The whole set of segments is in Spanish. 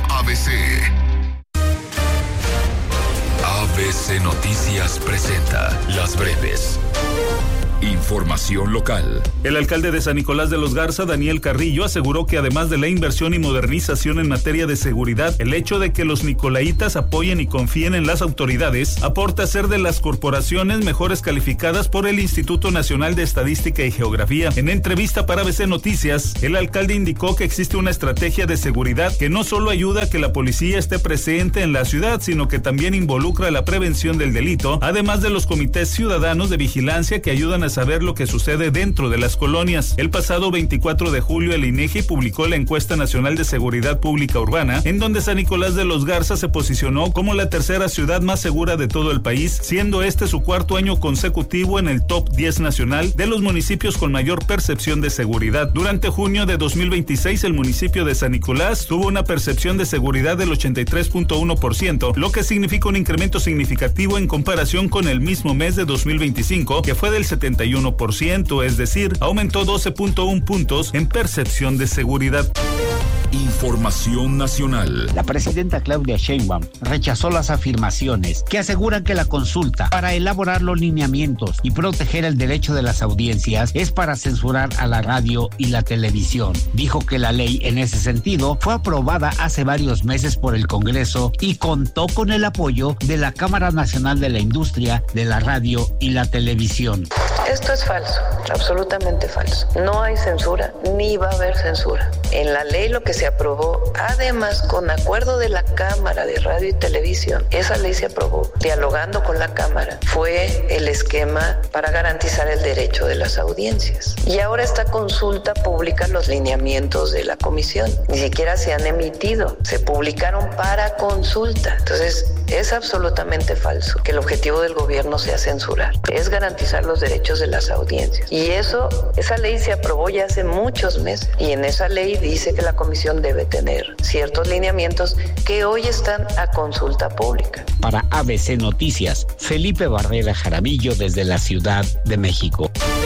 ABC. ABC Noticias presenta Las Breves. Información local. El alcalde de San Nicolás de los Garza, Daniel Carrillo, aseguró que además de la inversión y modernización en materia de seguridad, el hecho de que los nicolaitas apoyen y confíen en las autoridades aporta a ser de las corporaciones mejores calificadas por el Instituto Nacional de Estadística y Geografía. En entrevista para ABC Noticias, el alcalde indicó que existe una estrategia de seguridad que no solo ayuda a que la policía esté presente en la ciudad, sino que también involucra la prevención del delito, además de los comités ciudadanos de vigilancia que ayudan a saber lo que sucede dentro de las colonias. El pasado 24 de julio, el INEGI publicó la Encuesta Nacional de Seguridad Pública Urbana, en donde San Nicolás de los Garza se posicionó como la tercera ciudad más segura de todo el país, siendo este su cuarto año consecutivo en el top 10 nacional de los municipios con mayor percepción de seguridad. Durante junio de 2026, el municipio de San Nicolás tuvo una percepción de seguridad del 83.1%, lo que significa un incremento significativo en comparación con el mismo mes de 2025, que fue del 71%, es decir, aumentó 12.1 puntos en percepción de seguridad. Información nacional. La presidenta Claudia Sheinbaum rechazó las afirmaciones que aseguran que la consulta para elaborar los lineamientos y proteger el derecho de las audiencias es para censurar a la radio y la televisión. Dijo que la ley en ese sentido fue aprobada hace varios meses por el Congreso y contó con el apoyo de la Cámara Nacional de la Industria de la Radio y la Televisión. Esto es falso, absolutamente falso. No hay censura, ni va a haber censura. En la ley lo que se aprobó, además con acuerdo de la Cámara de Radio y Televisión, esa ley se aprobó dialogando con la Cámara, fue el esquema para garantizar el derecho de las audiencias. Y ahora esta consulta pública los lineamientos de la comisión, ni siquiera se han emitido, se publicaron para consulta. Entonces, es absolutamente falso que el objetivo del gobierno sea censurar, es garantizar los derechos de las audiencias. Y esa ley se aprobó ya hace muchos meses, y en esa ley dice que la comisión debe tener ciertos lineamientos que hoy están a consulta pública. Para ABC Noticias, Felipe Barrera Jaramillo desde la Ciudad de México.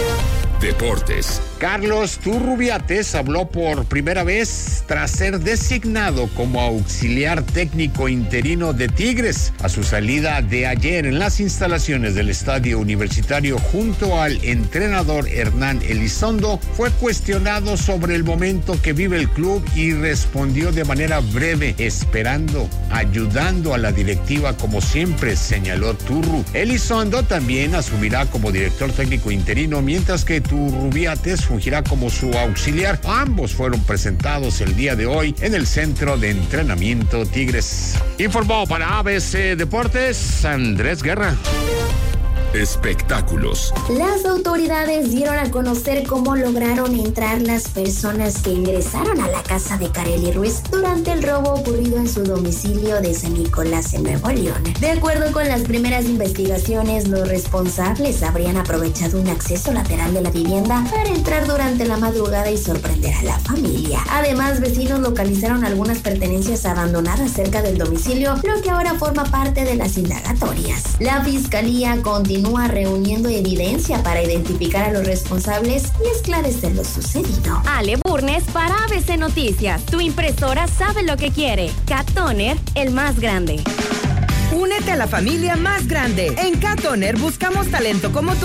Deportes. Carlos Turrubiates habló por primera vez tras ser designado como auxiliar técnico interino de Tigres. A su salida de ayer en las instalaciones del Estadio Universitario junto al entrenador Hernán Elizondo, fue cuestionado sobre el momento que vive el club y respondió de manera breve, esperando, ayudando a la directiva como siempre, señaló Turru. Elizondo también asumirá como director técnico interino, mientras que Turrubiates fungirá como su auxiliar. Ambos fueron presentados el día de hoy en el Centro de Entrenamiento Tigres. Informó para ABC Deportes, Andrés Guerra. Espectáculos. Las autoridades dieron a conocer cómo lograron entrar las personas que ingresaron a la casa de Karely Ruiz durante el robo ocurrido en su domicilio de San Nicolás en Nuevo León. De acuerdo con las primeras investigaciones, los responsables habrían aprovechado un acceso lateral de la vivienda para entrar durante la madrugada y sorprender a la familia. Además, vecinos localizaron algunas pertenencias abandonadas cerca del domicilio, lo que ahora forma parte de las indagatorias. La fiscalía continúa reuniendo evidencia para identificar a los responsables y esclarecer lo sucedido. Ale Burnes para ABC Noticias. Tu impresora sabe lo que quiere. Cat Toner, el más grande. Únete a la familia más grande. En Cat Toner buscamos talento como tú